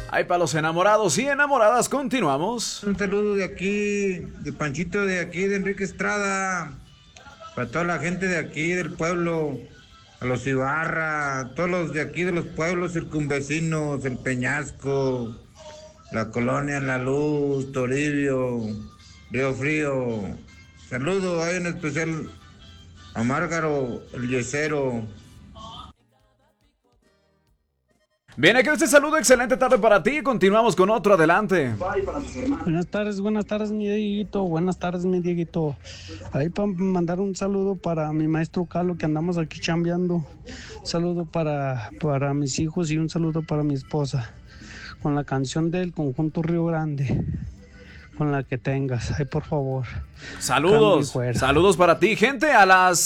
Ay, para los enamorados y enamoradas, continuamos. Un saludo de aquí, de Panchito de aquí, de Enrique Estrada, para toda la gente de aquí, del pueblo, a los Ibarra, a todos los de aquí, de los pueblos circunvecinos, el Peñasco, la Colonia La Luz, Toribio, Río Frío. Saludo, hay en especial a Márgaro, el Yesero. Bien, aquí este saludo, excelente tarde para ti. Continuamos con otro, adelante. Buenas tardes, mi Dieguito. Buenas tardes, mi Dieguito. Ahí para mandar un saludo para mi maestro Carlos, que andamos aquí chambeando. Un saludo para mis hijos y un saludo para mi esposa. Con la canción del Conjunto Río Grande. Con la que tengas, ay, por favor. Saludos, saludos para ti, gente. A las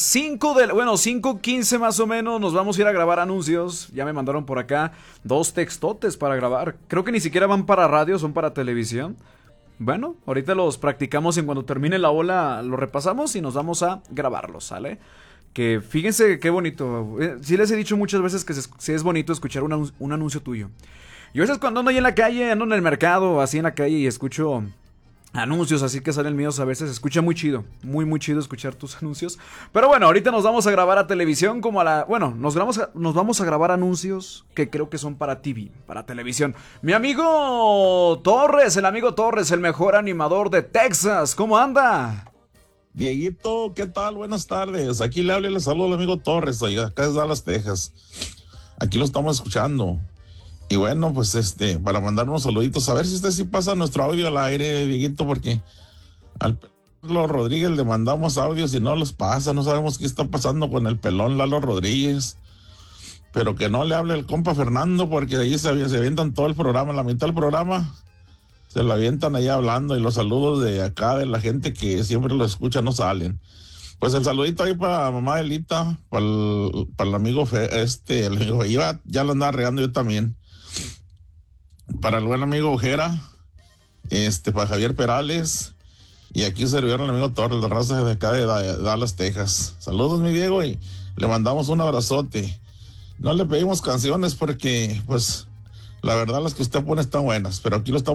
5:15 más o menos nos vamos a ir a grabar anuncios. Ya me mandaron por acá 2 textotes para grabar. Creo que ni siquiera van para radio, son para televisión. Bueno, ahorita los practicamos, en cuando termine la ola los repasamos y nos vamos a grabarlos, ¿sale? Que fíjense qué bonito. Sí les he dicho muchas veces que sí es bonito escuchar un anuncio tuyo. Yo a veces cuando ando ahí en la calle, ando en el mercado, así en la calle y escucho anuncios así que salen míos, a veces se escucha muy chido, muy chido escuchar tus anuncios. Pero bueno, ahorita nos vamos a grabar a televisión nos vamos a grabar anuncios que creo que son para TV, para televisión. Mi amigo Torres, el mejor animador de Texas, ¿cómo anda? Dieguito, ¿qué tal? Buenas tardes. Aquí le habla y le saludo al amigo Torres, acá es Dallas, Texas. Aquí lo estamos escuchando. Y bueno, pues para mandar unos saluditos, a ver si sí pasa nuestro audio al aire, Dieguito, porque al Lalo Rodríguez le mandamos audios y no los pasa, no sabemos qué está pasando con el pelón Lalo Rodríguez, pero que no le hable el compa Fernando, porque ahí se avientan todo el programa, la mitad del programa se lo avientan ahí hablando, y los saludos de acá, de la gente que siempre lo escucha, no salen. Pues el saludito ahí para mamá Elita, para el amigo el amigo Iba, ya lo andaba regando yo también. Para el buen amigo Ojera, para Javier Perales, y aquí servieron el amigo Torres, la raza de acá de Dallas, Texas. Saludos, mi Diego, y le mandamos un abrazote. No le pedimos canciones porque, pues, la verdad las que usted pone están buenas, pero aquí lo estamos